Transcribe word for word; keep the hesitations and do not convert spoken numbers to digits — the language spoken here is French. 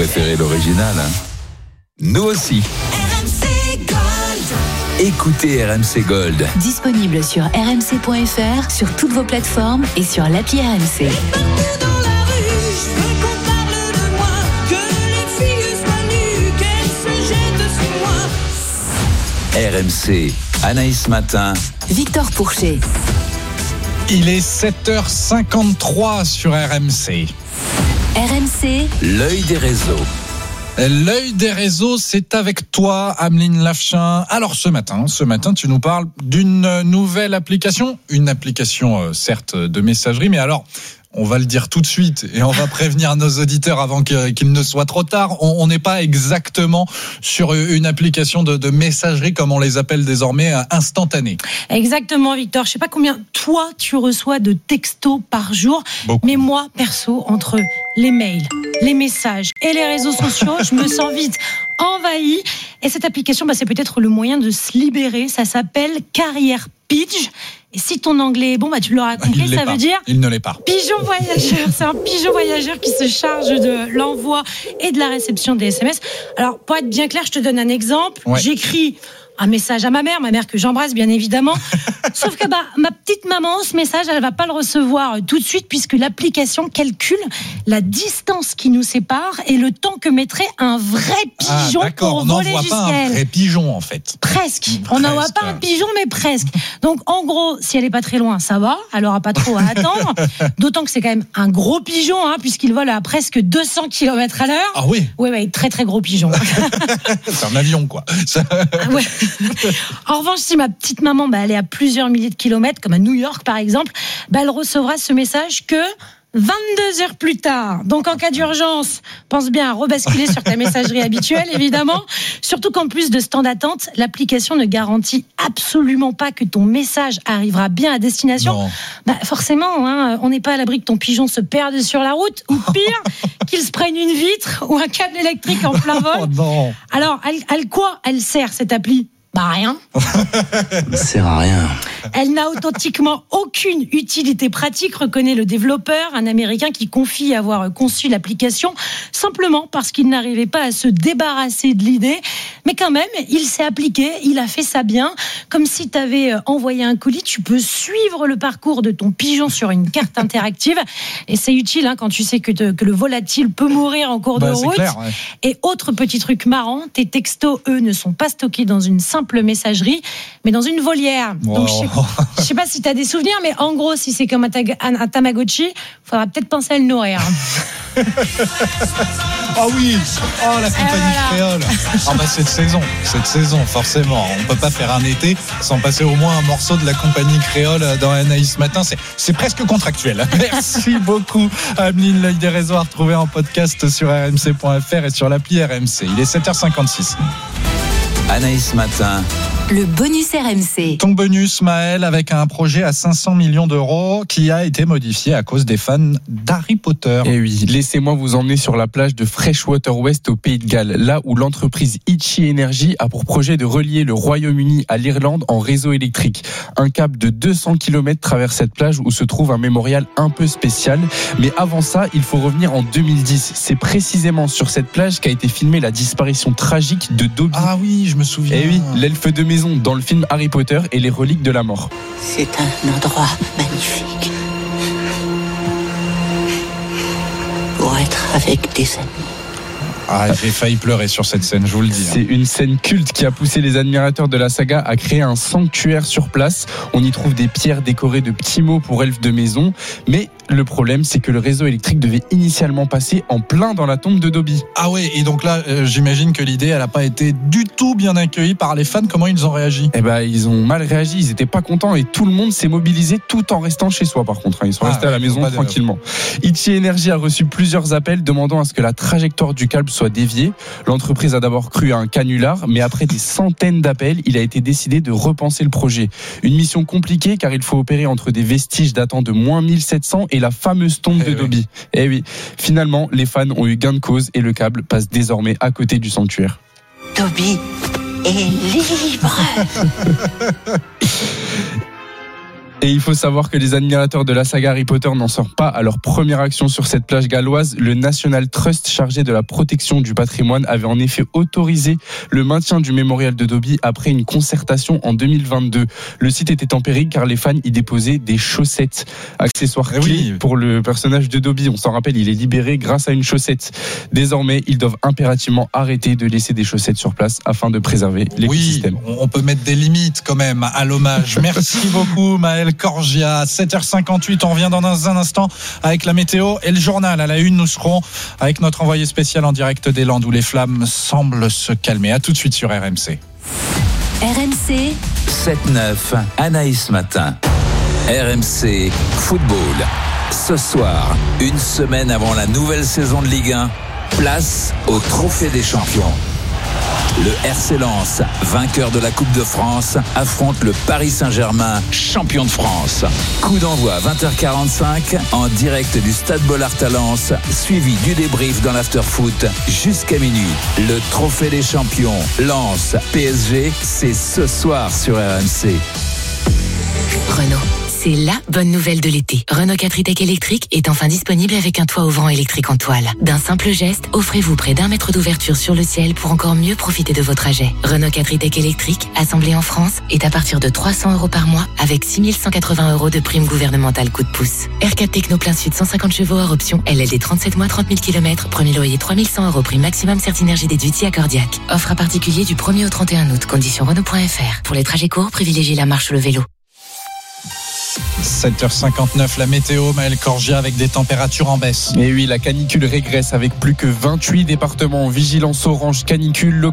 préférez l'original, hein? Nous aussi. Écoutez R M C Gold. Disponible sur r m c point f r, sur toutes vos plateformes et sur l'appli R M C. R M C, Anaïs Matin. Victor Pourchet. Il est sept heures cinquante-trois sur R M C. R M C, L'œil des réseaux. L'œil des réseaux, c'est avec toi, Ameline Lafchin. Alors ce matin, ce matin, tu nous parles d'une nouvelle application, une application euh, certes de messagerie, mais alors on va le dire tout de suite et on va prévenir nos auditeurs avant qu'il ne soit trop tard. On n'est pas exactement sur une application de, de messagerie comme on les appelle désormais instantanée. Exactement, Victor. Je sais pas combien toi tu reçois de textos par jour, Beaucoup. Mais moi perso, entre les mails, les messages et les réseaux sociaux, je me sens vite envahie. Et cette application, bah, c'est peut-être le moyen de se libérer. Ça s'appelle Carrière Pidge. Et si ton anglais est bon, bah, tu l'auras compris, ça pas. veut dire Il ne l'est pas. pigeon voyageur. C'est un pigeon voyageur qui se charge de l'envoi et de la réception des S M S. Alors, pour être bien clair, je te donne un exemple. Ouais. J'écris un message à ma mère, ma mère que j'embrasse bien évidemment. Sauf que bah, ma petite maman, ce message, elle va pas le recevoir tout de suite puisque l'application calcule la distance qui nous sépare et le temps que mettrait un vrai pigeon ah, d'accord, pour on voler n'envoie jusqu'à pas un elle. vrai pigeon en fait. Presque. Presque. On n'envoie pas un pigeon, mais presque. Donc, en gros, si elle est pas très loin, ça va. Elle aura pas trop à attendre. D'autant que c'est quand même un gros pigeon, hein, puisqu'il vole à presque deux cents kilomètres à l'heure. Ah oui. Oui, oui, très très gros pigeon. C'est un avion quoi. Ça... Ah ouais. En revanche, si ma petite maman, bah, elle est à plusieurs milliers de kilomètres, comme à New York par exemple, bah, elle recevra ce message que vingt-deux heures plus tard. Donc en cas d'urgence, pense bien à rebasculer sur ta messagerie habituelle, évidemment. Surtout qu'en plus de ce temps d'attente, l'application ne garantit absolument pas que ton message arrivera bien à destination. Bah, forcément, hein, on n'est pas à l'abri que ton pigeon se perde sur la route, ou pire, qu'il se prenne une vitre ou un câble électrique en plein vol. Oh non. Alors, elle, elle quoi elle sert cette appli? Bah rien. Ça sert à rien. Elle n'a authentiquement aucune utilité pratique, reconnaît le développeur, un Américain qui confie avoir conçu l'application simplement parce qu'il n'arrivait pas à se débarrasser de l'idée. Mais quand même, il s'est appliqué, il a fait ça bien. Comme si tu avais envoyé un colis, tu peux suivre le parcours de ton pigeon sur une carte interactive. Et c'est utile hein, quand tu sais que, te, que le volatile peut mourir en cours bah, de route. Clair, ouais. Et autre petit truc marrant, tes textos, eux, ne sont pas stockés dans une simple messagerie, mais dans une volière. Wow. Donc, je sais, je sais pas si tu as des souvenirs, mais en gros, si c'est comme un, tag, un, un Tamagotchi, il faudra peut-être penser à le nourrir. Ah oui, oh la compagnie voilà. créole. Ah bah cette saison, cette saison forcément, on peut pas faire un été sans passer au moins un morceau de la compagnie créole dans Anaïs Matin. C'est, c'est presque contractuel. Merci beaucoup, Ameline. L'œil des réseaux à retrouver en podcast sur r m c point f r et sur l'appli R M C. Il est sept heures cinquante-six. Anaïs Matin. le bonus R M C. Ton bonus, Maël, avec un projet à cinq cents millions d'euros qui a été modifié à cause des fans d'Harry Potter. Et oui, laissez-moi vous emmener sur la plage de Freshwater West au Pays de Galles, là où l'entreprise Itchy Energy a pour projet de relier le Royaume-Uni à l'Irlande en réseau électrique. Un câble de deux cents kilomètres traverse cette plage où se trouve un mémorial un peu spécial. Mais avant ça, il faut revenir en deux mille dix. C'est précisément sur cette plage qu'a été filmée la disparition tragique de Dobby. Ah oui, je me souviens. Et oui, l'elfe de maison dans le film Harry Potter et les reliques de la mort. C'est un endroit magnifique pour être avec des amis. Ah, j'ai failli pleurer sur cette scène, je vous le dis. C'est une scène culte qui a poussé les admirateurs de la saga à créer un sanctuaire sur place. On y trouve des pierres décorées de petits mots pour elfes de maison. Mais le problème, c'est que le réseau électrique devait initialement passer en plein dans la tombe de Dobby. Ah ouais, et donc là, euh, j'imagine que l'idée, elle n'a pas été du tout bien accueillie par les fans. Comment ils ont réagi ? Eh ben, ils ont mal réagi, ils étaient pas contents et tout le monde s'est mobilisé tout en restant chez soi par contre. Ils sont ah, restés ouais, à la maison tranquillement. Itchy Energy a reçu plusieurs appels demandant à ce que la trajectoire du câble soit déviée. L'entreprise a d'abord cru à un canular, mais après des centaines d'appels, il a été décidé de repenser le projet. Une mission compliquée car il faut opérer entre des vestiges datant de moins mille sept cents et la fameuse tombe Eh de oui. Dobby. Eh oui, finalement, les fans ont eu gain de cause et le câble passe désormais à côté du sanctuaire. Dobby est libre. Et il faut savoir que les admirateurs de la saga Harry Potter n'en sortent pas à leur première action sur cette plage galloise. Le National Trust chargé de la protection du patrimoine avait en effet autorisé le maintien du mémorial de Dobby après une concertation en deux mille vingt-deux. Le site était en péril car les fans y déposaient des chaussettes, accessoires clés oui. pour le personnage de Dobby. On s'en rappelle, il est libéré grâce à une chaussette. Désormais, ils doivent impérativement arrêter de laisser des chaussettes sur place afin de préserver l'écosystème. Oui, on peut mettre des limites quand même à l'hommage. Merci beaucoup Maël Corgia. sept heures cinquante-huit, on revient dans un instant avec la météo et le journal. À la une, nous serons avec notre envoyé spécial en direct des Landes où les flammes semblent se calmer. À tout de suite sur R M C. R M C sept neuf, Anaïs Matin. R M C Football. Ce soir, une semaine avant la nouvelle saison de Ligue un, place au Trophée des Champions. Le R C Lens, vainqueur de la Coupe de France, affronte le Paris Saint-Germain, champion de France. Coup d'envoi vingt heures quarante-cinq en direct du Stade Bollard à Lens, suivi du débrief dans l'after-foot jusqu'à minuit. Le Trophée des Champions, Lens, P S G, c'est ce soir sur R M C. Renault. C'est la bonne nouvelle de l'été. Renault quatre e-Tech électrique est enfin disponible avec un toit ouvrant électrique en toile. D'un simple geste, offrez-vous près d'un mètre d'ouverture sur le ciel pour encore mieux profiter de vos trajets. Renault quatre e-Tech électrique, assemblé en France, est à partir de trois cents euros par mois avec six mille cent quatre-vingts euros de prime gouvernementale coup de pouce. R quatre Techno plein sud cent cinquante chevaux hors option, L L D trente-sept mois trente mille kilomètres, premier loyer trois mille cent euros, prime maximum Certinergie déduite accordiaque. Offre à particulier du premier au trente et un août, conditions Renault point F R. Pour les trajets courts, privilégiez la marche ou le vélo. sept heures cinquante-neuf, la météo, Maël Corgia avec des températures en baisse. Et oui, la canicule régresse avec plus que vingt-huit départements en vigilance orange canicule.